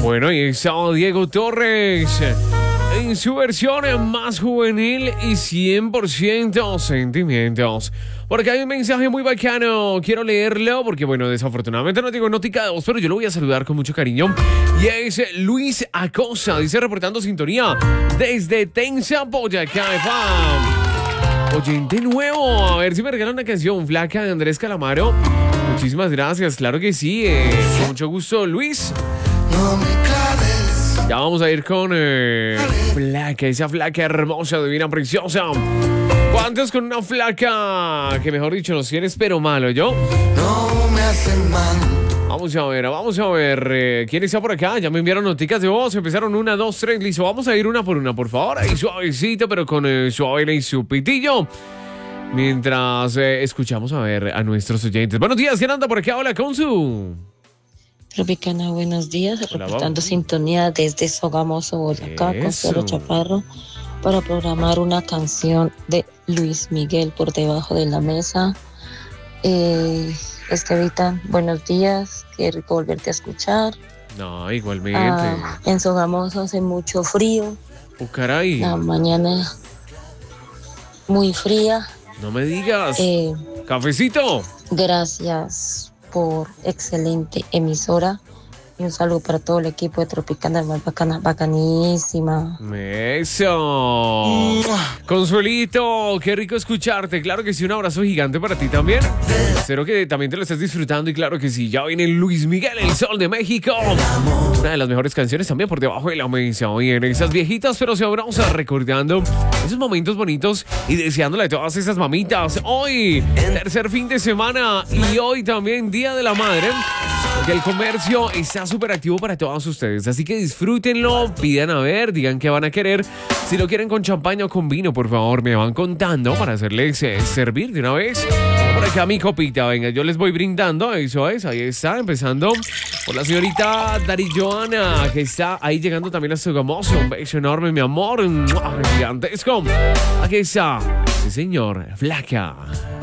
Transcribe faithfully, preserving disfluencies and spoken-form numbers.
Bueno, y está Diego Torres en su versión más juvenil y cien por ciento sentimientos. Porque hay un mensaje muy bacano, quiero leerlo porque, bueno, desafortunadamente no tengo notica de voz, pero yo lo voy a saludar con mucho cariño. Y es Luis Acosta, dice reportando sintonía desde Tensa, Boyacá. ¡Pam! Oyente nuevo, a ver si me regalan una canción, Flaca de Andrés Calamaro. Muchísimas gracias, claro que sí, eh, con mucho gusto, Luis. No me claves. Ya vamos a ir con eh, Flaca, esa flaca hermosa, divina, preciosa. ¿Cuántos con una flaca que, mejor dicho, nos tienes pero malo, yo? No me hacen mal. Vamos a ver, vamos a ver. Eh, ¿Quién está por acá? Ya me enviaron noticas de voz. Empezaron una, dos, tres. Listo, vamos a ir una por una, por favor. Ahí suavecito, pero con eh, suave y su pitillo. Mientras eh, escuchamos a ver a nuestros oyentes. Buenos días, ¿quién anda por acá? Hola, Consu. Tropicana, buenos días. Hola, Reportando vamos. sintonía desde Sogamoso, Boyacá, Eso. Consuelo Chaparro, para programar una canción de Luis Miguel, Por debajo de la mesa. Eh, Estevita, buenos días. Qué rico volverte a escuchar. No, igualmente. Ah, en Sogamoso hace mucho frío. Oh, caray. La mañana muy fría. No me digas. Eh, Cafecito. gracias por excelente emisora. Y un saludo para todo el equipo de Tropicana, más bacana, bacanísima. Eso. Consuelito, qué rico escucharte. Claro que sí, un abrazo gigante para ti también. Espero que también te lo estés disfrutando. Y claro que sí, ya viene Luis Miguel, el Sol de México. Una de las mejores canciones también, Por debajo de la mesa. Bien, esas viejitas, pero sabrosas, recordando esos momentos bonitos y deseándole a todas esas mamitas. Hoy, tercer fin de semana y hoy también Día de la Madre. Porque el comercio está súper activo para todos ustedes. Así que disfrútenlo, pidan a ver, digan qué van a querer. Si lo quieren con champaña o con vino, por favor, me van contando para hacerles eh, servir de una vez. Por acá mi copita, venga, yo les voy brindando. Eso es, ahí está, empezando por la señorita Dari Joana, que está ahí llegando también a Sogamoso. Un beso enorme, mi amor. ¡Mua! Gigantesco. Aquí está, sí señor, Flaca.